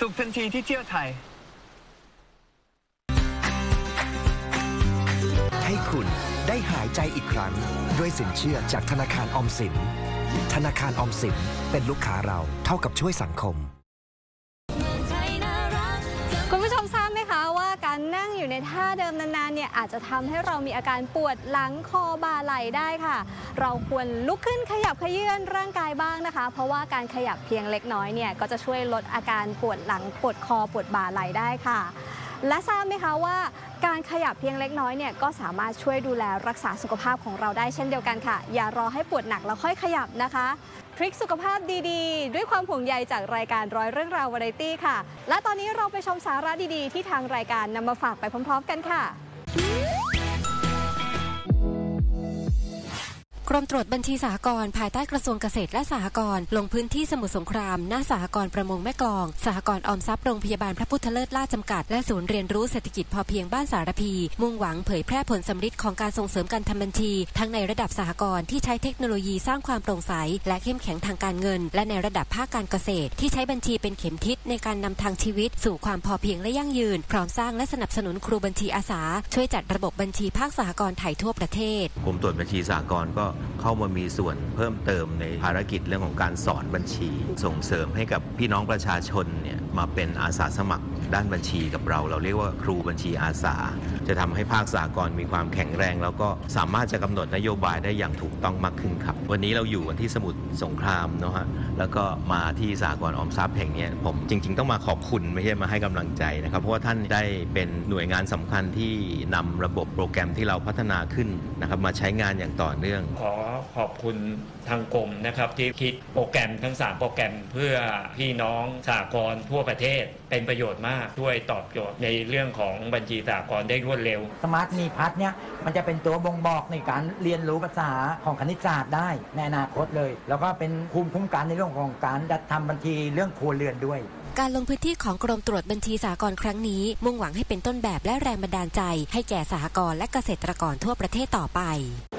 สุขทันทีที่เที่ยวไทยให้คุณได้หายใจอีกครั้งด้วยสินเชื่อจากธนาคารออมสินธนาคารออมสินเป็นลูกค้าเราเท่ากับช่วยสังคมคุณผู้ชมทราบไหมคะว่าการนั่งอยู่ในท่าเดิมนานๆเนี่ยอาจจะทำให้เรามีอาการปวดหลังคอบ่าไหล่ได้ค่ะเราควรลุกขึ้นขยับเขยื้อนร่างกายบ้างนะคะเพราะว่าการขยับเพียงเล็กน้อยเนี่ยก็จะช่วยลดอาการปวดหลังปวดคอปวดบ่าไหล่ได้ค่ะและทราบไหมคะว่าการขยับเพียงเล็กน้อยเนี่ยก็สามารถช่วยดูแลรักษาสุขภาพของเราได้เช่นเดียวกันค่ะอย่ารอให้ปวดหนักแล้วค่อยขยับนะคะทริคสุขภาพดีๆด้วยความห่วงใยจากรายการร้อยเรื่องราววาไรตี้ค่ะและตอนนี้เราไปชมสาระดีๆที่ทางรายการนำมาฝากไปพร้อมๆกันค่ะกรมตรวจบัญชีสหกรณ์ภายใต้กระทรวงเกษตรและสหกรณ์ลงพื้นที่สมุทรสงครามหน้าสหกรณ์ประมงแม่กลองสหกรณ์ออมทรัพย์โรงพยาบาลพระพุทธเลิศล่าจำกัดและศูนย์เรียนรู้เศรษฐกิจพอเพียงบ้านสารพีมุ่งหวังเผยแพร่ผลสำฤทธิ์ของการส่งเสริมการทำบัญชีทั้งในระดับสหกรณ์ที่ใช้เทคโนโลยีสร้างความโปร่งใสและเข้มแข็งทางการเงินและในระดับภาคการเกษตรที่ใช้บัญชีเป็นเข็มทิศในการนำทางชีวิตสู่ความพอเพียงและยั่งยืนพร้อมสร้างและสนับสนุนครูบัญชีอาสาช่วยจัดระบบบัญชีภาคสหกรณ์ไทยทั่วประเทศกรมตรวจบัญชีสหกรณ์ก็เข้ามามีส่วนเพิ่มเติมในภารกิจเรื่องของการสอนบัญชีส่งเสริมให้กับพี่น้องประชาชนเนี่ยมาเป็นอาสาสมัครด้านบัญชีกับเราเรียกว่าครูบัญชีอาสาจะทำให้ภาคสหกรณ์มีความแข็งแรงแล้วก็สามารถจะกำหนดนโยบายได้อย่างถูกต้องมากขึ้นครับวันนี้เราอยู่กันที่สมุทรสงครามนะฮะแล้วก็มาที่สหกรณ์ออมทรัพย์แห่งนี้ผมจริงๆต้องมาขอบคุณไม่ใช่มาให้กำลังใจนะครับเพราะว่าท่านได้เป็นหน่วยงานสำคัญที่นำระบบโปรแกรมที่เราพัฒนาขึ้นนะครับมาใช้งานอย่างต่อเนื่องขอขอบคุณทางกรมนะครับที่คิดโปรแกรมทั้ง3โปรแกรมเพื่อพี่น้องสหกรณ์ทั่วประเทศเป็นประโยชน์มากช่วยตอบโจทย์ในเรื่องของบัญชีสหกรณ์ได้รวดเร็วสมาร์ทมีพัฒน์เนี่ยมันจะเป็นตัวบ่งบอกในการเรียนรู้ภาษาของคณิตศาสตร์ได้ในอนาคตเลยแล้วก็เป็นภูมิคุ้มกันในเรื่องของการจัดทำบัญชีเรื่องครัวเรือนด้วยการลงพื้นที่ของกรมตรวจบัญชีสหกรณ์ครั้งนี้มุ่งหวังให้เป็นต้นแบบและแรงบันดาลใจให้แก่สหกรณ์และเกษตรกรทั่วประเทศต่อไป